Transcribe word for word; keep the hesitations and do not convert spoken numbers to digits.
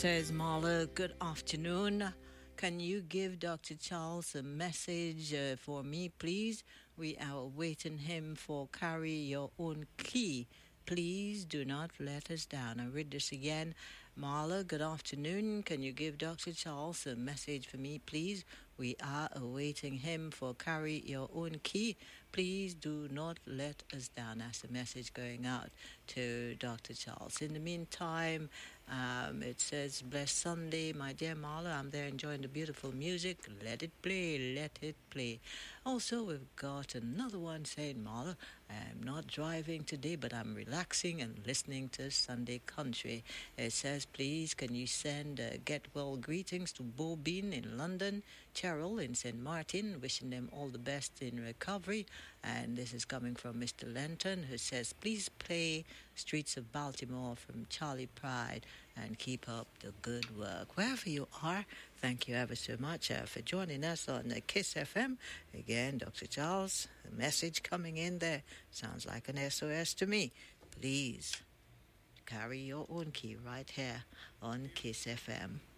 says Marla, good afternoon. Can you give Doctor Charles a message uh, for me, please? We are awaiting him for carry your own key. Please do not let us down. I read this again. Marla, good afternoon. Can you give Doctor Charles a message for me, please? We are awaiting him for carry your own key. Please do not let us down. That's the message going out to Doctor Charles. In the meantime, um, it says, blessed Sunday, my dear Marla. I'm there enjoying the beautiful music. Let it play, let it play. Also, we've got another one saying, Marla, I'm not driving today, but I'm relaxing and listening to Sunday Country. It says, please, can you send uh, get well greetings to Bobine in London, Cheryl in Saint Martin, wishing them all the best in recovery. And this is coming from Mister Lenton, who says, please play Streets of Baltimore from Charlie Pride and keep up the good work. Wherever you are, thank you ever so much uh, for joining us on uh, Kiss F M. Again, Doctor Charles, a message coming in there. Sounds like an S O S to me. Please carry your own key right here on Kiss F M.